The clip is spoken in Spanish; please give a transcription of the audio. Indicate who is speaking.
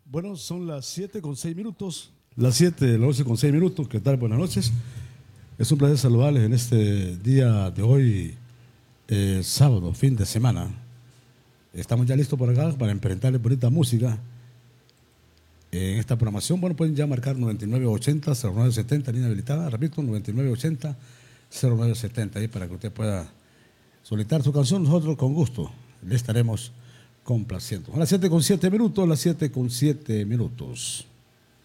Speaker 1: Bueno, son las 7:06. Las 7, las 11:06. ¿Qué tal? Buenas noches. Es un placer saludarles en este día de hoy, sábado, fin de semana. Estamos ya listos por acá para enfrentarles bonita música en esta programación. Bueno, pueden ya marcar 9980-0970, línea habilitada. Repito, 9980-0970, ahí para que usted pueda solicitar su canción. Nosotros con gusto le estaremos complaciendo. A las 7:07, las 7:07.